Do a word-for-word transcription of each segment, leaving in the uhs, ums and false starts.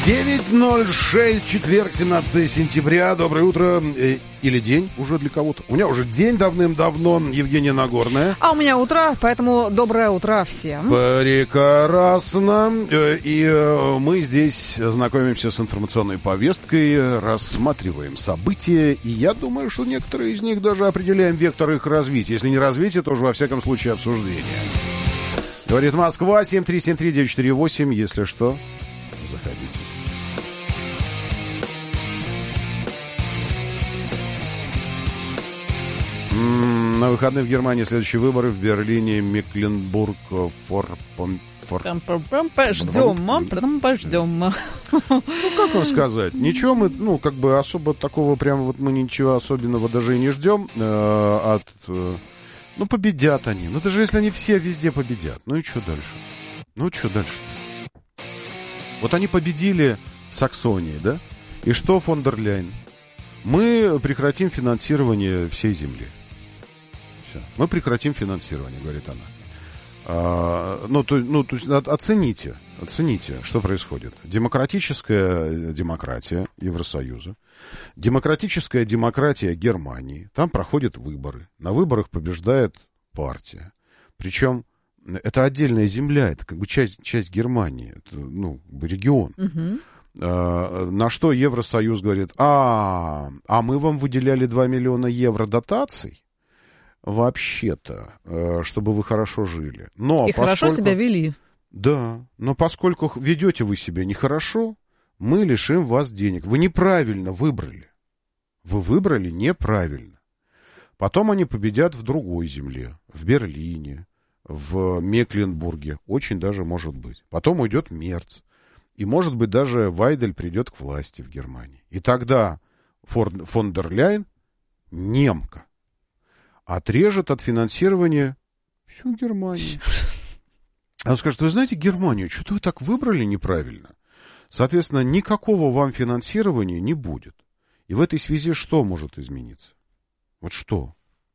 девять ноль шесть, четверг, семнадцатое сентября. Доброе утро. Э, или день уже для кого-то. У меня уже день давным-давно. Евгения Нагорная. А у меня утро, поэтому доброе утро всем. Прекрасно. Э, и э, мы здесь знакомимся с информационной повесткой, рассматриваем события. И я думаю, что некоторые из них даже определяем вектор их развития. Если не развития, то уже во всяком случае обсуждения. Говорит Москва, семь три семь три девять четыре восемь. Если что, заходите. На выходные в Германии следующие выборы в Берлине, Мекленбург, Фор... Фор... Ждем, потом пождем. Ну, как вам сказать? Ничего мы, ну, как бы особо такого прям вот мы ничего особенного даже и не ждем э, от... Э, ну, победят они. Ну, даже если они все везде победят. Ну и что дальше? Ну, что дальше? Вот они победили Саксонии, да? И что, фон дер Ляйен? Мы прекратим финансирование всей земли. Все. Мы прекратим финансирование, говорит она. А, ну, то, ну, то есть оцените, оцените, что происходит. Демократическая демократия Евросоюза, демократическая демократия Германии. Там проходят выборы. На выборах побеждает партия. Причем это отдельная земля, это как бы часть, часть Германии, это, ну, регион. Угу. А, на что Евросоюз говорит, а, а мы вам выделяли два миллиона евро дотаций, вообще-то, чтобы вы хорошо жили. Но и поскольку... хорошо себя вели. Да, но поскольку ведете вы себя нехорошо, мы лишим вас денег. Вы неправильно выбрали. Вы выбрали неправильно. Потом они победят в другой земле, в Берлине, в Мекленбурге. Очень даже может быть. Потом уйдет Мерц. И, может быть, даже Вайдель придет к власти в Германии. И тогда фон, фон дер Ляйен, немка, отрежет от финансирования всю Германию. Он скажет, вы знаете, Германию, что-то вы так выбрали неправильно. Соответственно, никакого вам финансирования не будет. И в этой связи что может измениться? Вот что?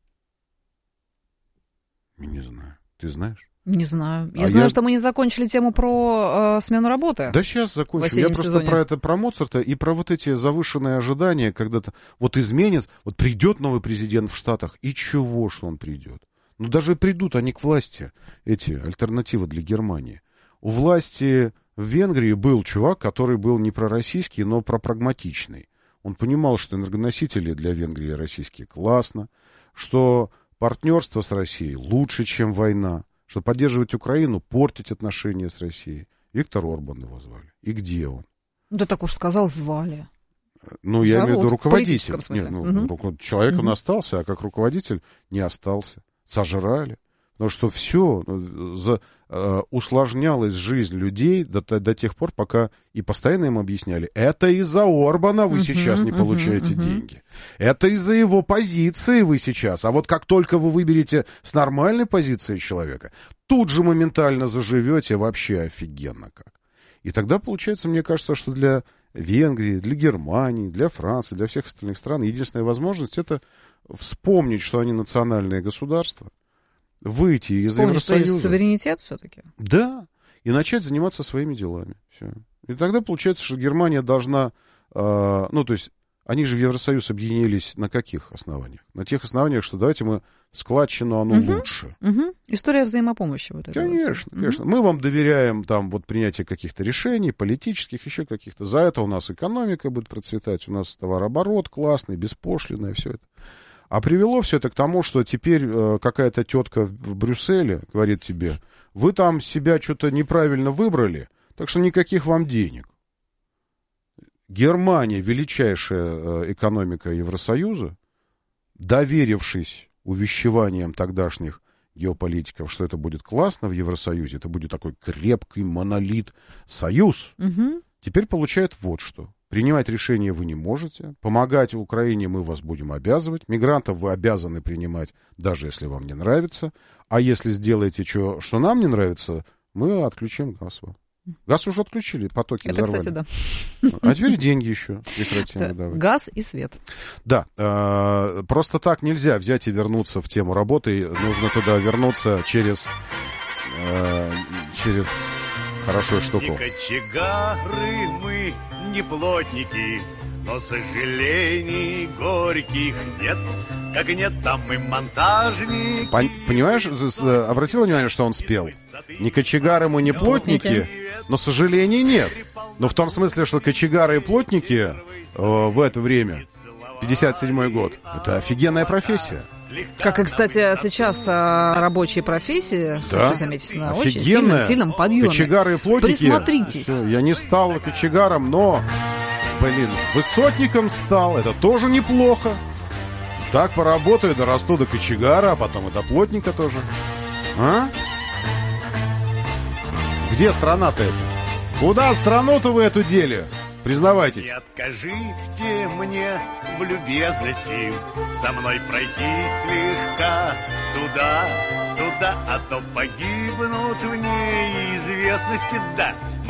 Я не знаю. Ты знаешь? Не знаю. Я а знаю, я... что мы не закончили тему про э, смену работы. Да сейчас закончим. Я просто сезоне. про это, про Моцарта и про вот эти завышенные ожидания, когда-то вот изменит, вот придет новый президент в Штатах, и чего, что он придет? Ну, даже придут они к власти, эти альтернативы для Германии. У власти в Венгрии был чувак, который был не пророссийский, но пропрагматичный. Он понимал, что энергоносители для Венгрии российские классно, что партнерство с Россией лучше, чем война, что поддерживать Украину, портить отношения с Россией. Виктор Орбан его звали. И где он? Да так уж сказал, звали. Ну, я Зовут, имею в виду руководитель. Нет, ну, угу. Человек угу. он остался, а как руководитель не остался. Сожрали. Потому что все за, э, усложнялась жизнь людей до, до тех пор, пока и постоянно им объясняли, это из-за Орбана вы uh-huh, сейчас не uh-huh, получаете uh-huh. деньги. Это из-за его позиции вы сейчас. А вот как только вы выберете с нормальной позиции человека, тут же моментально заживете вообще офигенно как. И тогда получается, мне кажется, что для Венгрии, для Германии, для Франции, для всех остальных стран единственная возможность это вспомнить, что они национальные государства, выйти из Вспомнить, Евросоюза. Что есть суверенитет все-таки. Да, и начать заниматься своими делами. Все. И тогда получается, что Германия должна... Э, ну, то есть, они же в Евросоюз объединились на каких основаниях? На тех основаниях, что давайте мы складчину, оно угу, лучше. Угу. История взаимопомощи. Вот конечно, вот. конечно. Угу. Мы вам доверяем там вот принятие каких-то решений, политических, еще каких-то. За это у нас экономика будет процветать, у нас товарооборот классный, беспошлинный, все это. А привело все это к тому, что теперь э, какая-то тетка в, в Брюсселе говорит тебе, вы там себя что-то неправильно выбрали, так что никаких вам денег. Германия, величайшая э, экономика Евросоюза, доверившись увещеваниям тогдашних геополитиков, что это будет классно в Евросоюзе, это будет такой крепкий монолит союз, угу. теперь получает вот что. Принимать решения вы не можете. Помогать Украине мы вас будем обязывать. Мигрантов вы обязаны принимать, даже если вам не нравится. А если сделаете, что, что нам не нравится, мы отключим газ вам. Газ уже отключили, потоки Это, взорвали. кстати, да. А теперь деньги еще прекратим выдавать. Газ и свет. Да, э, просто так нельзя взять и вернуться в тему работы. Нужно туда вернуться через... Э, через... Хорошо, Штуков. Не кочегары мы, не плотники, но сожалений горьких нет. Как нет там и монтажники. Пон- понимаешь, обратила внимание, что он спел? Не кочегары мы, не плотники, но сожалений нет. Но в том смысле, что кочегары и плотники э, в это время, пятьдесят седьмой год, это офигенная профессия. Как и, кстати, сейчас а, рабочие профессии, Да, хочу заметить, на очень офигенная. сильном, сильном подъеме. Кочегары и плотники. Присмотритесь. Всё, я не стал кочегаром, но, блин, высотником стал, это тоже неплохо. Так поработаю, дорасту до кочегара, а потом и до плотника тоже. А? Где страна-то эта? Куда страну-то вы эту дели? Признавайтесь. Не откажите мне в любезности со мной пройти слегка туда-сюда, а то погибнут в неизвестности, да.